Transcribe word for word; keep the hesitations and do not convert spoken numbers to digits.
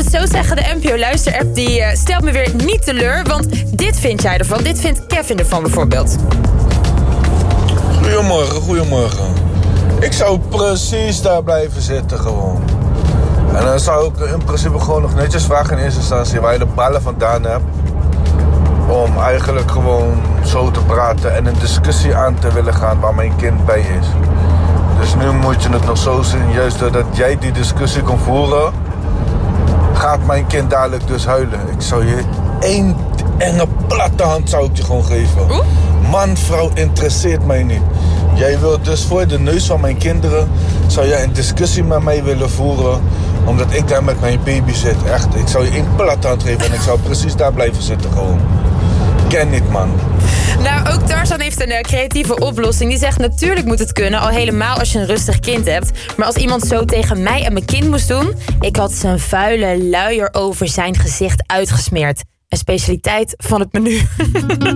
het zo zeggen, de N P O-luisterapp die uh, stelt me weer niet teleur. Want dit vind jij ervan, dit vindt Kevin ervan bijvoorbeeld. Goedemorgen, goedemorgen. Ik zou precies daar blijven zitten gewoon. En dan zou ik in principe gewoon nog netjes vragen in eerste instantie waar je de ballen vandaan hebt. Om eigenlijk gewoon zo te praten en een discussie aan te willen gaan waar mijn kind bij is. Dus nu moet je het nog zo zien, juist doordat jij die discussie kon voeren, gaat mijn kind dadelijk dus huilen. Ik zou je één enge platte hand zou ik je gewoon geven. Oeh? Man, vrouw, interesseert mij niet. Jij wilt dus voor de neus van mijn kinderen, zou jij een discussie met mij willen voeren, omdat ik daar met mijn baby zit. Echt, ik zou je één platte hand geven en ik zou precies daar blijven zitten gewoon. Ken niet, man. Nou, ook Tarzan heeft een uh, creatieve oplossing. Die zegt, natuurlijk moet het kunnen, al helemaal als je een rustig kind hebt. Maar als iemand zo tegen mij en mijn kind moest doen, ik had zijn vuile luier over zijn gezicht uitgesmeerd. Een specialiteit van het menu.